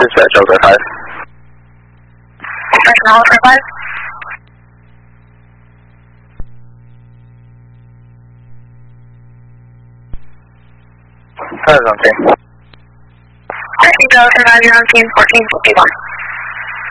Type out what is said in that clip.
Dispatch, Delta 5. Personnel for 5. Zone 3. Taxi Delta 5, you're on team 1451.